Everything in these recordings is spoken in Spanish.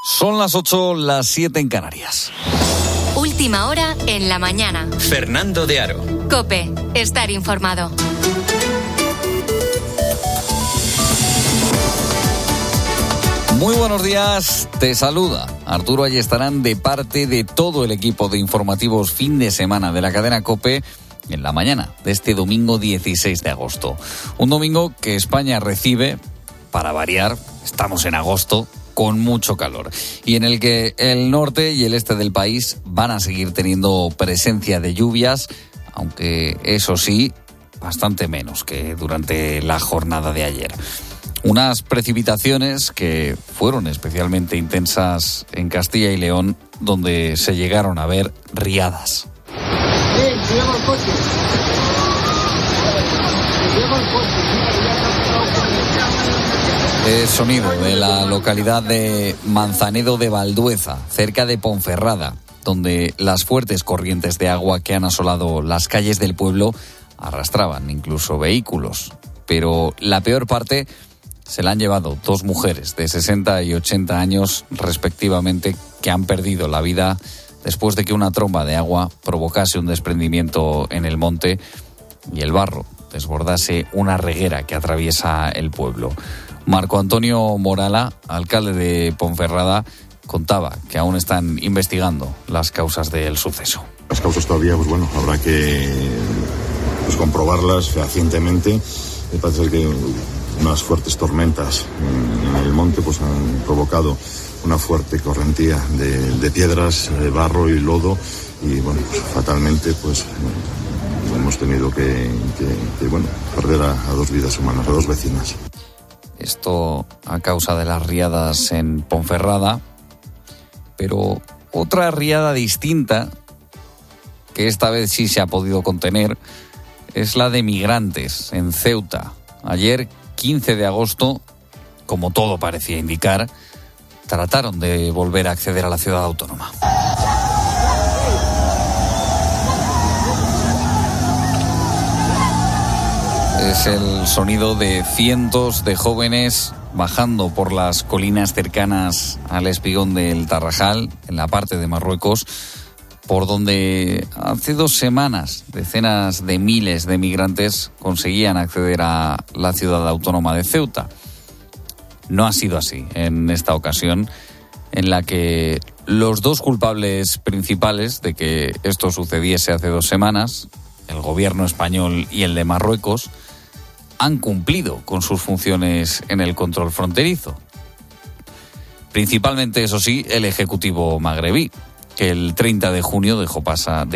Son las 8, las 7 en Canarias. Última hora en la mañana. Fernando de Aro. COPE. Estar informado. Muy buenos días, te saluda Arturo Ayestarán de parte de todo el equipo de informativos fin de semana de la cadena COPE en la mañana de este domingo 16 de agosto. Un domingo que España recibe, para variar, estamos en agosto, con mucho calor, y en el que el norte y el este del país van a seguir teniendo presencia de lluvias, aunque eso sí, bastante menos que durante la jornada de ayer. Unas precipitaciones que fueron especialmente intensas en Castilla y León, donde se llegaron a ver riadas. El sonido de la localidad de Manzanedo de Valdueza, cerca de Ponferrada, donde las fuertes corrientes de agua que han asolado las calles del pueblo arrastraban incluso vehículos. Pero la peor parte se la han llevado dos mujeres de 60 y 80 años respectivamente, que han perdido la vida después de que una tromba de agua provocase un desprendimiento en el monte y el barro desbordase una reguera que atraviesa el pueblo. Marco Antonio Morala, alcalde de Ponferrada, contaba que aún están investigando las causas del suceso. Las causas todavía, habrá que comprobarlas fehacientemente. Me parece que unas fuertes tormentas en el monte han provocado una fuerte correntía de piedras, de barro y lodo, y fatalmente hemos tenido que perder a dos vidas humanas, a dos vecinas. Esto a causa de las riadas en Ponferrada, pero otra riada distinta, que esta vez sí se ha podido contener, es la de migrantes en Ceuta. Ayer, 15 de agosto, como todo parecía indicar, trataron de volver a acceder a la ciudad autónoma. Es el sonido de cientos de jóvenes bajando por las colinas cercanas al espigón del Tarrajal, en la parte de Marruecos, por donde hace 2 semanas decenas de miles de migrantes conseguían acceder a la ciudad autónoma de Ceuta. No ha sido así en esta ocasión, en la que los dos culpables principales de que esto sucediese hace 2 semanas, el gobierno español y el de Marruecos, han cumplido con sus funciones en el control fronterizo. Principalmente, eso sí, el Ejecutivo magrebí, que el 30 de julio dejó pasar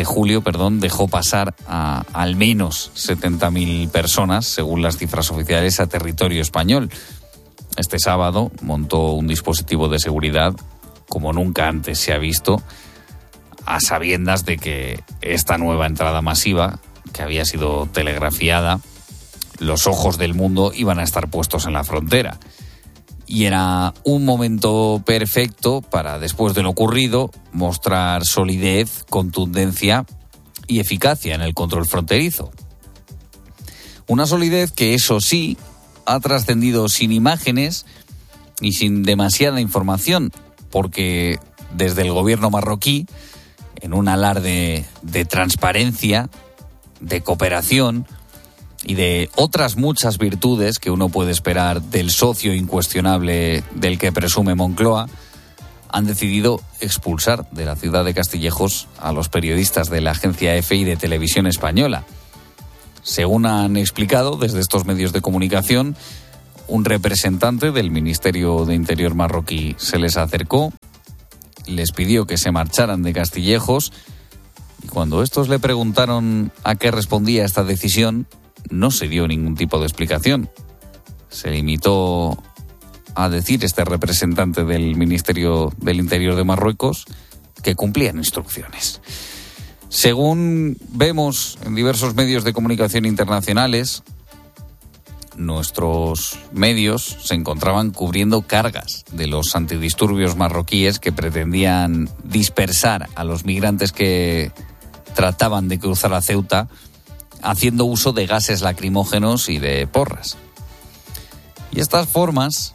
a al menos 70.000 personas, según las cifras oficiales, a territorio español. Este sábado montó un dispositivo de seguridad como nunca antes se ha visto, a sabiendas de que esta nueva entrada masiva, que había sido telegrafiada, los ojos del mundo iban a estar puestos en la frontera. Y era un momento perfecto para, después de lo ocurrido, mostrar solidez, contundencia y eficacia en el control fronterizo. Una solidez que, eso sí, ha trascendido sin imágenes y sin demasiada información, porque desde el gobierno marroquí, en un alarde de transparencia, de cooperación y de otras muchas virtudes que uno puede esperar del socio incuestionable del que presume Moncloa, han decidido expulsar de la ciudad de Castillejos a los periodistas de la agencia EFE y de Televisión Española. Según han explicado desde estos medios de comunicación, un representante del Ministerio de Interior marroquí se les acercó, les pidió que se marcharan de Castillejos, y cuando estos le preguntaron a qué respondía esta decisión, no se dio ningún tipo de explicación. Se limitó a decir este representante del Ministerio del Interior de Marruecos que cumplían instrucciones. Según vemos en diversos medios de comunicación internacionales, nuestros medios se encontraban cubriendo cargas de los antidisturbios marroquíes que pretendían dispersar a los migrantes que trataban de cruzar a Ceuta, haciendo uso de gases lacrimógenos y de porras. Y estas formas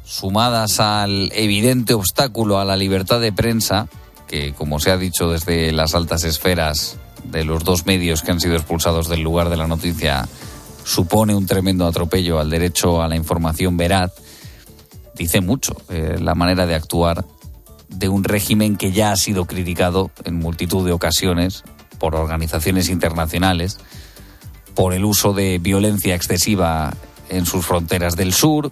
sumadas al evidente obstáculo a la libertad de prensa, que, como se ha dicho desde las altas esferas de los dos medios que han sido expulsados del lugar de la noticia, supone un tremendo atropello al derecho a la información veraz, dice mucho la manera de actuar de un régimen que ya ha sido criticado en multitud de ocasiones por organizaciones internacionales, por el uso de violencia excesiva en sus fronteras del sur,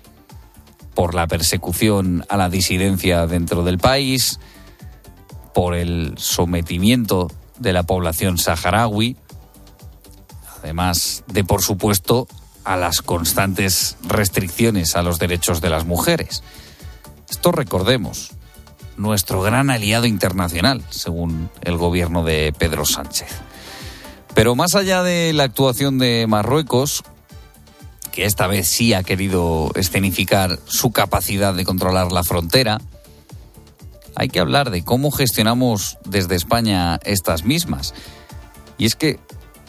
por la persecución a la disidencia dentro del país, por el sometimiento de la población saharaui, además de, por supuesto, a las constantes restricciones a los derechos de las mujeres. Esto, recordemos, nuestro gran aliado internacional, según el gobierno de Pedro Sánchez. Pero más allá de la actuación de Marruecos, que esta vez sí ha querido escenificar su capacidad de controlar la frontera, hay que hablar de cómo gestionamos desde España estas mismas. Y es que,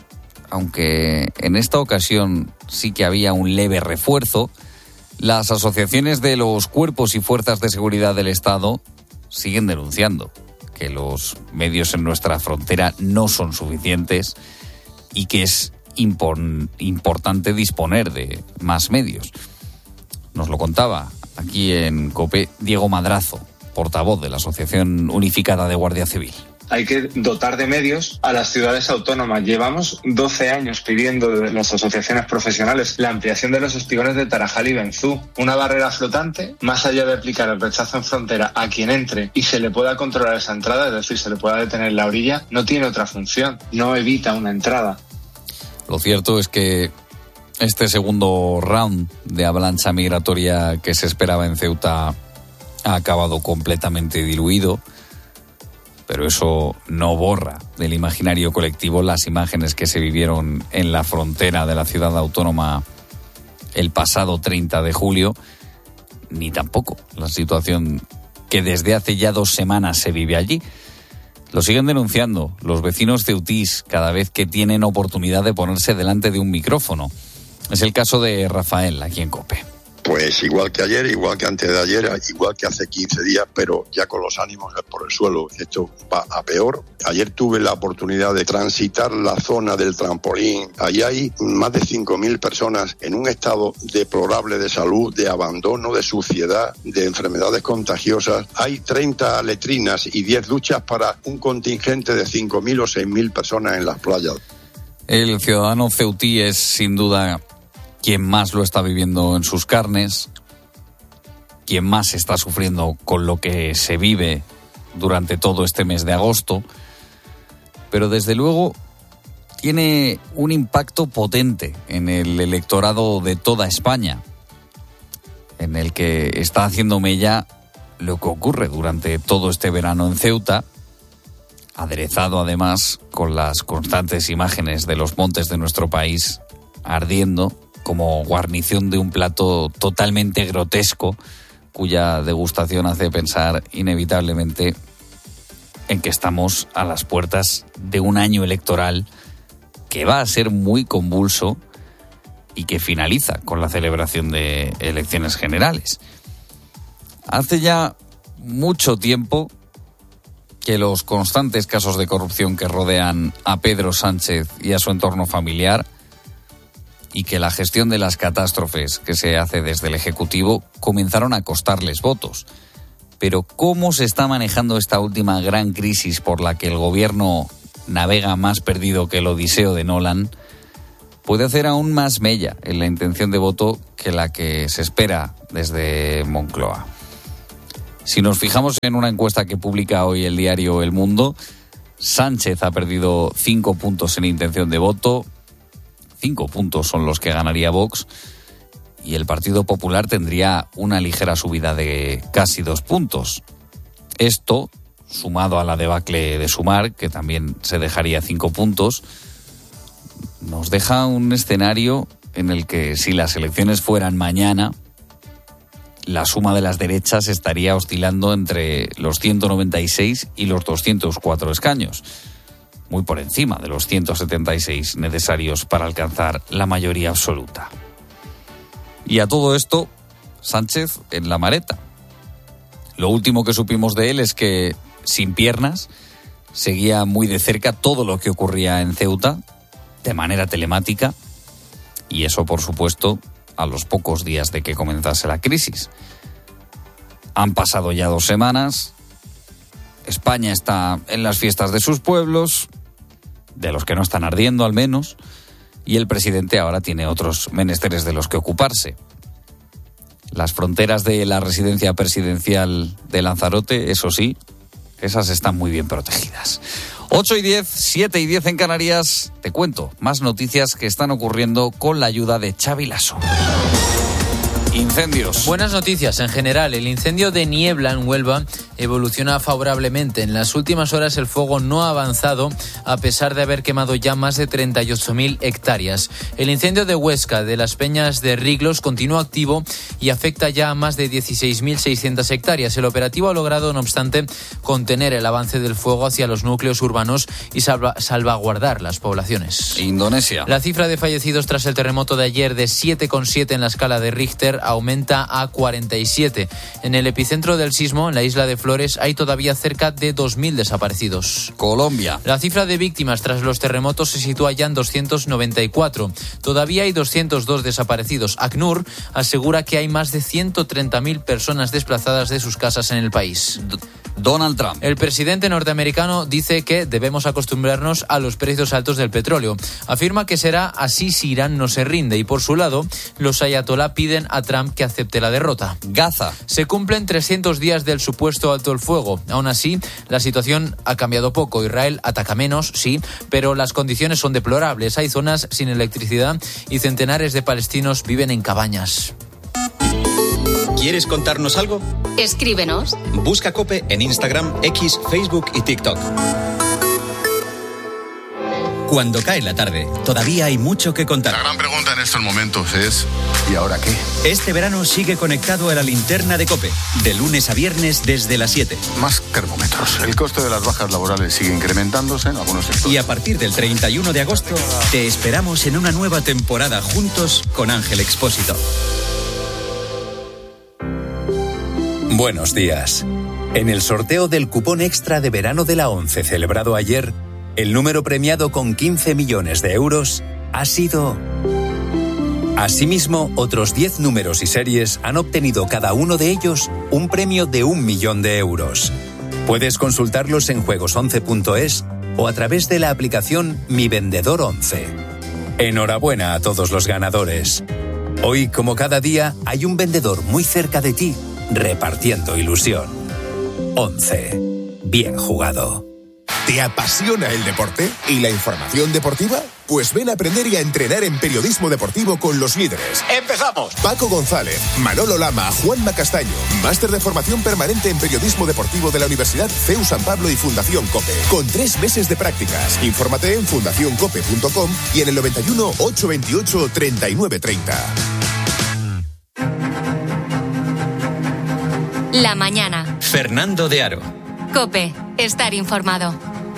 aunque en esta ocasión sí que había un leve refuerzo, las asociaciones de los cuerpos y fuerzas de seguridad del Estado siguen denunciando que los medios en nuestra frontera no son suficientes y que es importante disponer de más medios. Nos lo contaba aquí en COPE Diego Madrazo, portavoz de la Asociación Unificada de Guardia Civil. Hay que dotar de medios a las ciudades autónomas. Llevamos 12 años pidiendo de las asociaciones profesionales la ampliación de los espigones de Tarajal y Benzú. Una barrera flotante, más allá de aplicar el rechazo en frontera a quien entre y se le pueda controlar esa entrada, es decir, se le pueda detener en la orilla, no tiene otra función, no evita una entrada. Lo cierto es que este segundo round de avalancha migratoria que se esperaba en Ceuta ha acabado completamente diluido, pero eso no borra del imaginario colectivo las imágenes que se vivieron en la frontera de la ciudad autónoma el pasado 30 de julio, ni tampoco la situación que desde hace ya 2 semanas se vive allí. Lo siguen denunciando los vecinos ceutís cada vez que tienen oportunidad de ponerse delante de un micrófono. Es el caso de Rafael, aquí en COPE. Pues igual que ayer, igual que antes de ayer, igual que hace 15 días, pero ya con los ánimos por el suelo. Esto va a peor. Ayer tuve la oportunidad de transitar la zona del trampolín. Allí hay más de 5.000 personas en un estado deplorable de salud, de abandono, de suciedad, de enfermedades contagiosas. Hay 30 letrinas y 10 duchas para un contingente de 5.000 o 6.000 personas en las playas. El ciudadano ceutí es, sin duda, quien más lo está viviendo en sus carnes, quien más está sufriendo con lo que se vive durante todo este mes de agosto, pero desde luego tiene un impacto potente en el electorado de toda España, en el que está haciendo mella lo que ocurre durante todo este verano en Ceuta, aderezado además con las constantes imágenes de los montes de nuestro país ardiendo como guarnición de un plato totalmente grotesco, cuya degustación hace pensar inevitablemente en que estamos a las puertas de un año electoral que va a ser muy convulso y que finaliza con la celebración de elecciones generales. Hace ya mucho tiempo que los constantes casos de corrupción que rodean a Pedro Sánchez y a su entorno familiar, y que la gestión de las catástrofes que se hace desde el Ejecutivo comenzaron a costarles votos. Pero ¿cómo se está manejando esta última gran crisis por la que el gobierno navega más perdido que el Odiseo de Nolan? Puede hacer aún más mella en la intención de voto que la que se espera desde Moncloa. Si nos fijamos en una encuesta que publica hoy el diario El Mundo, Sánchez ha perdido 5 puntos en intención de voto, 5 puntos son los que ganaría Vox, y el Partido Popular tendría una ligera subida de casi 2 puntos. Esto, sumado a la debacle de Sumar, que también se dejaría 5 puntos, nos deja un escenario en el que, si las elecciones fueran mañana, la suma de las derechas estaría oscilando entre los 196 y los 204 escaños, muy por encima de los 176 necesarios para alcanzar la mayoría absoluta. Y a todo esto Sánchez en la maleta. Lo último que supimos de él es que, sin piernas, seguía muy de cerca todo lo que ocurría en Ceuta, de manera telemática, y eso, por supuesto, a los pocos días de que comenzase la crisis. Han pasado ya 2 semanas, España está en las fiestas de sus pueblos, de los que no están ardiendo al menos, y el presidente ahora tiene otros menesteres de los que ocuparse. Las fronteras de la residencia presidencial de Lanzarote, eso sí, esas están muy bien protegidas. 8:10, 7:10 en Canarias. Te cuento más noticias que están ocurriendo con la ayuda de Xavi Lasso. Incendios. Buenas noticias en general. El incendio de Niebla en Huelva evoluciona favorablemente. En las últimas horas el fuego no ha avanzado a pesar de haber quemado ya más de 38.000 hectáreas. El incendio de Huesca de las Peñas de Riglos continúa activo y afecta ya a más de 16.600 hectáreas. El operativo ha logrado, no obstante, contener el avance del fuego hacia los núcleos urbanos y salvaguardar las poblaciones. Indonesia. La cifra de fallecidos tras el terremoto de ayer de 7,7 en la escala de Richter aumenta a 47. En el epicentro del sismo, en la isla de Flores, hay todavía cerca de 2.000 desaparecidos. Colombia. La cifra de víctimas tras los terremotos se sitúa ya en 294. Todavía hay 202 desaparecidos. ACNUR asegura que hay más de 130.000 personas desplazadas de sus casas en el país. Donald Trump. El presidente norteamericano dice que debemos acostumbrarnos a los precios altos del petróleo. Afirma que será así si Irán no se rinde y, por su lado, los ayatolá piden a Trump que acepte la derrota. Gaza. Se cumplen 300 días del supuesto alto el fuego. Aún así, la situación ha cambiado poco. Israel ataca menos, sí, pero las condiciones son deplorables. Hay zonas sin electricidad y centenares de palestinos viven en cabañas. ¿Quieres contarnos algo? Escríbenos. Busca COPE en Instagram, X, Facebook y TikTok. Cuando cae la tarde, todavía hay mucho que contar. La gran pregunta en estos momentos es ¿y ahora qué? Este verano sigue conectado a la linterna de COPE, de lunes a viernes desde las 7. Más termómetros. El coste de las bajas laborales sigue incrementándose en algunos sectores. Y a partir del 31 de agosto, te esperamos en una nueva temporada juntos con Ángel Expósito. Buenos días. En el sorteo del cupón extra de verano de la ONCE celebrado ayer, el número premiado con 15 millones de euros ha sido... Asimismo, otros 10 números y series han obtenido cada uno de ellos un premio de 1 millón de euros. Puedes consultarlos en juegos11.es o a través de la aplicación Mi Vendedor 11. Enhorabuena a todos los ganadores. Hoy, como cada día, hay un vendedor muy cerca de ti, repartiendo ilusión. 11. Bien jugado. ¿Te apasiona el deporte y la información deportiva? Pues ven a aprender y a entrenar en periodismo deportivo con los líderes. ¡Empezamos! Paco González, Manolo Lama, Juanma Castaño. Máster de formación permanente en periodismo deportivo de la Universidad CEU San Pablo y Fundación COPE. Con 3 meses de prácticas. Infórmate en fundacioncope.com y en el 91 828 3930. La mañana. Fernando de Aro. COPE. Estar informado.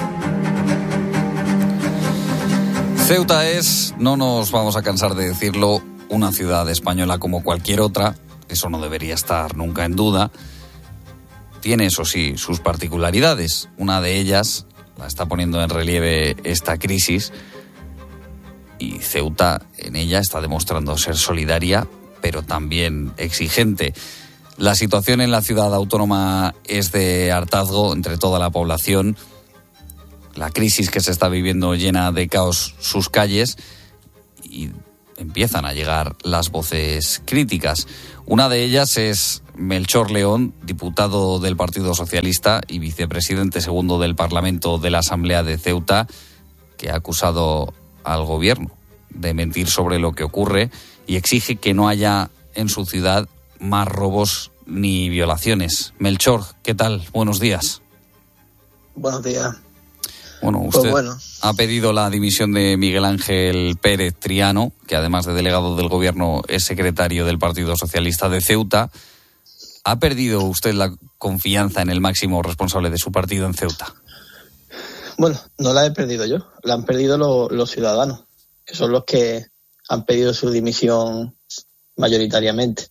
Ceuta es, no nos vamos a cansar de decirlo, una ciudad española como cualquier otra. Eso no debería estar nunca en duda. Tiene, eso sí, sus particularidades. Una de ellas la está poniendo en relieve esta crisis. Y Ceuta en ella está demostrando ser solidaria, pero también exigente. La situación en la ciudad autónoma es de hartazgo entre toda la población. La crisis que se está viviendo llena de caos sus calles y empiezan a llegar las voces críticas. Una de ellas es Melchor León, diputado del Partido Socialista y vicepresidente segundo del Parlamento de la Asamblea de Ceuta, que ha acusado al gobierno de mentir sobre lo que ocurre y exige que no haya en su ciudad más robos ni violaciones. Melchor, ¿qué tal? Buenos días. Buenos días. Bueno, usted ha pedido la dimisión de Miguel Ángel Pérez Triano, que además de delegado del gobierno es secretario del Partido Socialista de Ceuta. ¿Ha perdido usted la confianza en el máximo responsable de su partido en Ceuta? Bueno, no la he perdido yo, la han perdido los ciudadanos, que son los que han pedido su dimisión mayoritariamente.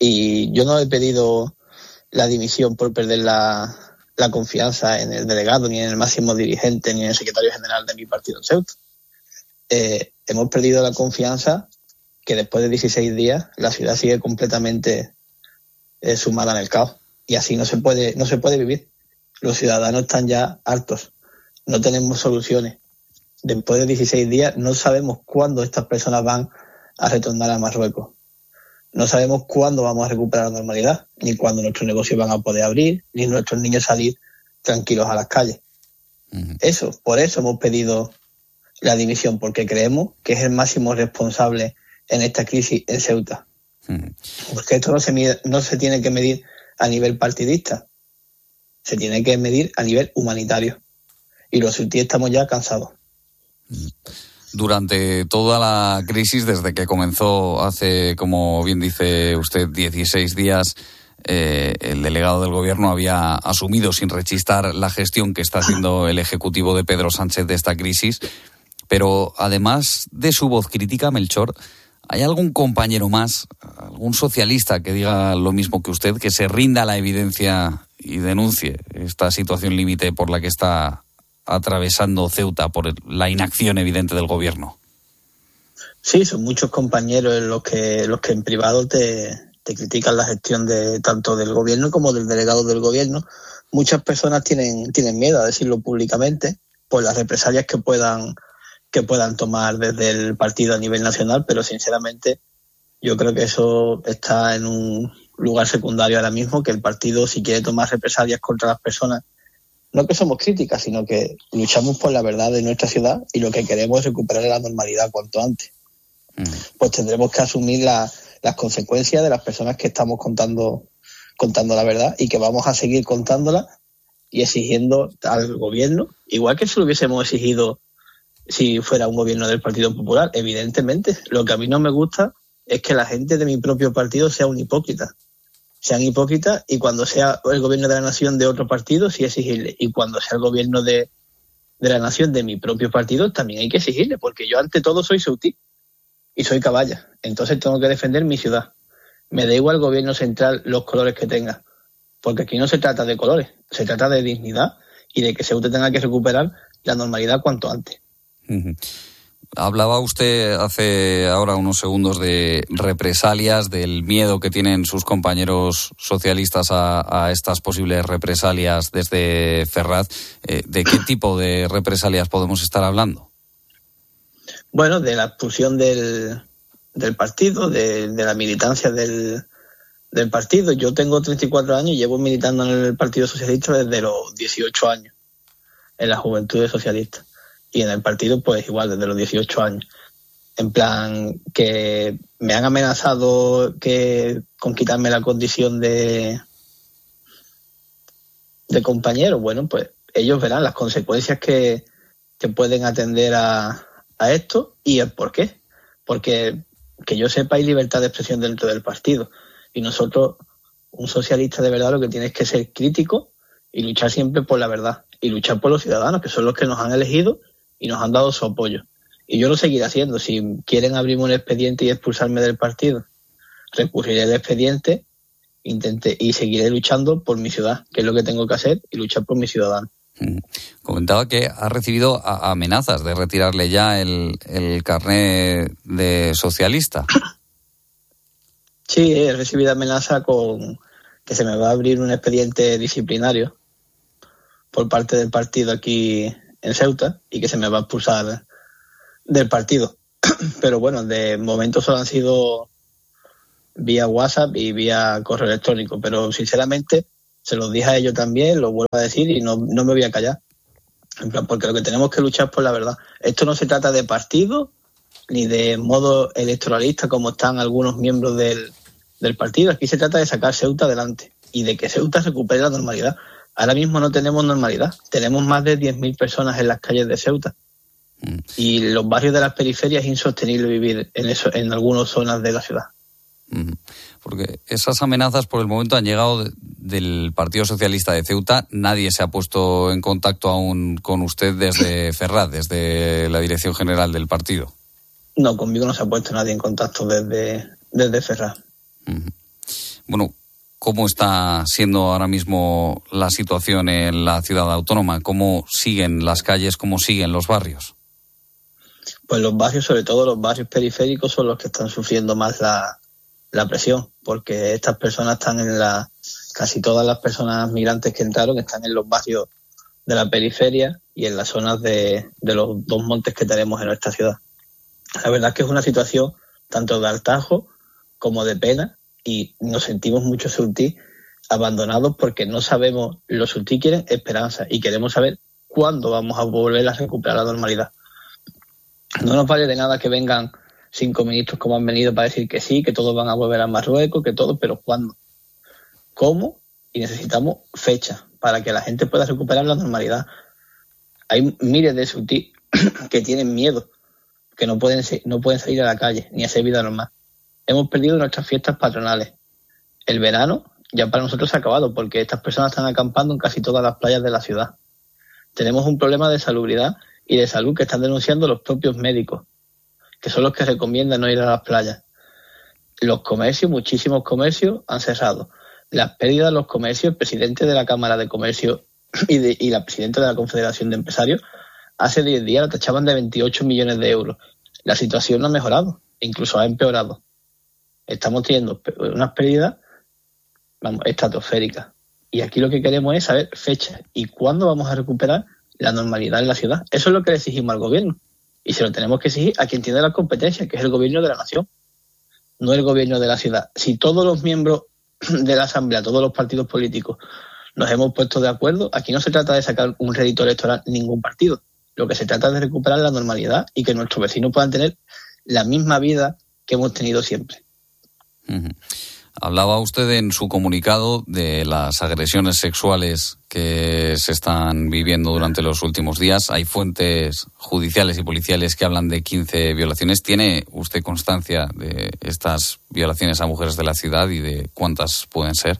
Y yo no he pedido la dimisión por perder la confianza en el delegado, ni en el máximo dirigente, ni en el secretario general de mi partido en Ceuta. Hemos perdido la confianza que después de 16 días la ciudad sigue completamente sumada en el caos. Y así no se puede vivir. Los ciudadanos están ya hartos. No tenemos soluciones. Después de 16 días no sabemos cuándo estas personas van a retornar a Marruecos. No sabemos cuándo vamos a recuperar la normalidad, ni cuándo nuestros negocios van a poder abrir, ni nuestros niños salir tranquilos a las calles. Por eso hemos pedido la dimisión, porque creemos que es el máximo responsable en esta crisis en Ceuta. Porque esto no se tiene que medir a nivel partidista, se tiene que medir a nivel humanitario. Y los ceutíes estamos ya cansados. Durante toda la crisis, desde que comenzó hace, como bien dice usted, 16 días, el delegado del gobierno había asumido sin rechistar la gestión que está haciendo el ejecutivo de Pedro Sánchez de esta crisis. Pero además de su voz crítica, Melchor, ¿hay algún compañero más, algún socialista que diga lo mismo que usted, que se rinda a la evidencia y denuncie esta situación límite por la que está atravesando Ceuta por la inacción evidente del gobierno? Sí, son muchos compañeros los que en privado te critican la gestión de tanto del gobierno como del delegado del gobierno. Muchas personas tienen miedo a decirlo públicamente por las represalias que puedan tomar desde el partido a nivel nacional, pero sinceramente yo creo que eso está en un lugar secundario ahora mismo, que el partido, si quiere tomar represalias contra las personas, no que somos críticas, sino que luchamos por la verdad de nuestra ciudad y lo que queremos es recuperar la normalidad cuanto antes. Pues tendremos que asumir las consecuencias de las personas que estamos contando la verdad y que vamos a seguir contándola y exigiendo al gobierno, igual que si lo hubiésemos exigido si fuera un gobierno del Partido Popular. Evidentemente, lo que a mí no me gusta es que la gente de mi propio partido sea un hipócrita. Sean hipócritas, y cuando sea el gobierno de la nación de otro partido, sí exigirle. Y cuando sea el gobierno de la nación de mi propio partido, también hay que exigirle, porque yo ante todo soy ceutí y soy caballa. Entonces tengo que defender mi ciudad. Me da igual el gobierno central los colores que tenga, porque aquí no se trata de colores, se trata de dignidad y de que Ceuta tenga que recuperar la normalidad cuanto antes. Hablaba usted hace ahora unos segundos de represalias, del miedo que tienen sus compañeros socialistas a estas posibles represalias desde Ferraz. ¿De qué tipo de represalias podemos estar hablando? Bueno, de la expulsión del partido, de la militancia del partido. Yo tengo 34 años y llevo militando en el Partido Socialista desde los 18 años, en la Juventud Socialista. Y en el partido, pues igual, desde los 18 años. En plan, que me han amenazado con quitarme la condición de compañero. Bueno, pues ellos verán las consecuencias que pueden atender a esto y el por qué. Porque, que yo sepa, hay libertad de expresión dentro del partido. Y nosotros, un socialista de verdad, lo que tiene es que ser crítico y luchar siempre por la verdad. Y luchar por los ciudadanos, que son los que nos han elegido y nos han dado su apoyo. Y yo lo seguiré haciendo. Si quieren abrirme un expediente y expulsarme del partido, recurriré al expediente y seguiré luchando por mi ciudad, que es lo que tengo que hacer, y luchar por mis ciudadanos. Comentaba que ha recibido amenazas de retirarle ya el carné de socialista. Sí, he recibido amenaza con que se me va a abrir un expediente disciplinario por parte del partido aquí en Ceuta y que se me va a expulsar del partido. Pero bueno, de momento solo han sido vía WhatsApp y vía correo electrónico, pero sinceramente se los dije a ellos también, lo vuelvo a decir y no me voy a callar. En plan, porque lo que tenemos que luchar es por la verdad. Esto no se trata de partido ni de modo electoralista como están algunos miembros del partido. Aquí se trata de sacar Ceuta adelante y de que Ceuta recupere la normalidad. Ahora mismo no tenemos normalidad. Tenemos más de 10.000 personas en las calles de Ceuta. Y los barrios de las periferias es insostenible vivir en algunas zonas de la ciudad. Porque esas amenazas por el momento han llegado del Partido Socialista de Ceuta. Nadie se ha puesto en contacto aún con usted desde Ferraz, desde la dirección general del partido. No, conmigo no se ha puesto nadie en contacto desde Ferraz. Bueno, ¿cómo está siendo ahora mismo la situación en la ciudad autónoma? ¿Cómo siguen las calles? ¿Cómo siguen los barrios? Pues los barrios, sobre todo los barrios periféricos, son los que están sufriendo más la presión, porque estas personas están casi todas las personas migrantes que entraron están en los barrios de la periferia y en las zonas de los dos montes que tenemos en nuestra ciudad. La verdad es que es una situación tanto de hartazgo como de pena, y nos sentimos mucho ceutíes abandonados porque no sabemos, los ceutíes quieren esperanza y queremos saber cuándo vamos a volver a recuperar la normalidad. No nos vale de nada que vengan 5 ministros como han venido para decir que sí, que todos van a volver a Marruecos, que todo, pero ¿cuándo? ¿Cómo? Y necesitamos fechas para que la gente pueda recuperar la normalidad. Hay miles de ceutíes que tienen miedo, que no pueden salir a la calle ni hacer vida normal. Hemos perdido nuestras fiestas patronales. El verano ya para nosotros se ha acabado porque estas personas están acampando en casi todas las playas de la ciudad. Tenemos un problema de salubridad y de salud que están denunciando los propios médicos, que son los que recomiendan no ir a las playas. Los comercios, muchísimos comercios han cerrado. Las pérdidas de los comercios, el presidente de la Cámara de Comercio y la presidenta de la Confederación de Empresarios, hace 10 días la tachaban de 28 millones de euros. La situación no ha mejorado, incluso ha empeorado. Estamos teniendo unas pérdidas estratosféricas. Y aquí lo que queremos es saber fechas y cuándo vamos a recuperar la normalidad en la ciudad. Eso es lo que le exigimos al gobierno. Y se lo tenemos que exigir a quien tiene la competencia, que es el gobierno de la nación, no el gobierno de la ciudad. Si todos los miembros de la Asamblea, todos los partidos políticos, nos hemos puesto de acuerdo, aquí no se trata de sacar un rédito electoral ningún partido. Lo que se trata es de recuperar la normalidad y que nuestros vecinos puedan tener la misma vida que hemos tenido siempre. Uh-huh. Hablaba usted en su comunicado de las agresiones sexuales que se están viviendo durante los últimos días. Hay fuentes judiciales y policiales que hablan de 15 violaciones. ¿Tiene usted constancia de estas violaciones a mujeres de la ciudad y de cuántas pueden ser?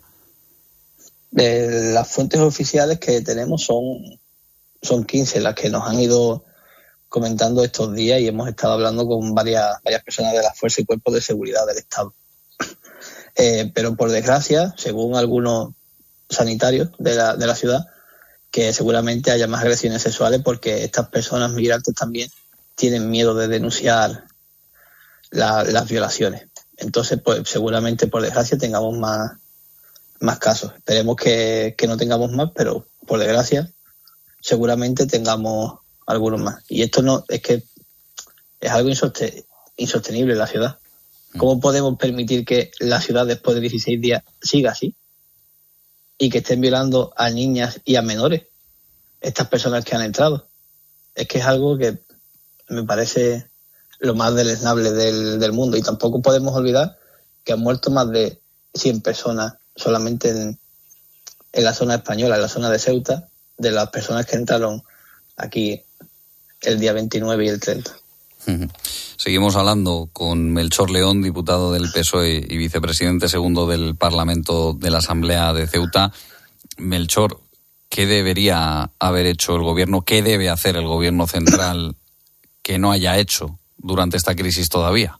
Las fuentes oficiales que tenemos son 15 las que nos han ido comentando estos días, y hemos estado hablando con varias personas de las fuerzas y cuerpos de seguridad del Estado. Pero por desgracia, según algunos sanitarios de la ciudad, que seguramente haya más agresiones sexuales porque estas personas migrantes también tienen miedo de denunciar las violaciones. Entonces, pues seguramente por desgracia tengamos más casos. Esperemos que no tengamos más, pero por desgracia seguramente tengamos algunos más. Y esto no es que es algo insostenible en la ciudad. ¿Cómo podemos permitir que la ciudad después de 16 días siga así? Y que estén violando a niñas y a menores, estas personas que han entrado. Es que es algo que me parece lo más deleznable del mundo. Y tampoco podemos olvidar que han muerto más de 100 personas solamente en la zona española, en la zona de Ceuta, de las personas que entraron aquí el día 29 y el 30. Seguimos hablando con Melchor León, diputado del PSOE y vicepresidente segundo del Parlamento de la Asamblea de Ceuta. Melchor, ¿qué debería haber hecho el gobierno? ¿Qué debe hacer el gobierno central que no haya hecho durante esta crisis todavía?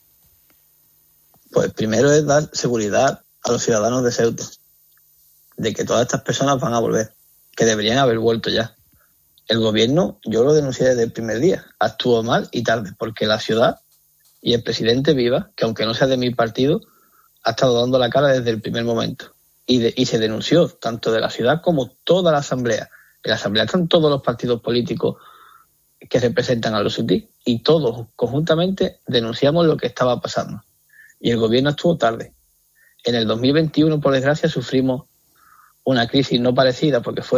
Pues primero es dar seguridad a los ciudadanos de Ceuta, de que todas estas personas van a volver, que deberían haber vuelto ya. El gobierno, yo lo denuncié desde el primer día, actuó mal y tarde, porque la ciudad y el presidente Viva, que aunque no sea de mi partido, ha estado dando la cara desde el primer momento. Y se denunció tanto de la ciudad como toda la Asamblea. En la Asamblea están todos los partidos políticos que representan a los ceutíes y todos conjuntamente denunciamos lo que estaba pasando. Y el gobierno actuó tarde. En el 2021, por desgracia, sufrimos una crisis no parecida porque fue